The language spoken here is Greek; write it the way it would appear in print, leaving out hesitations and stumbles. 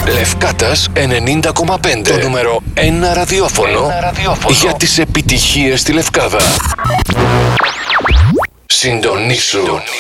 Λευκάτας 90,5. Το νούμερο 1 ραδιόφωνο για τις επιτυχίες στη Λευκάδα. Συντονίσου.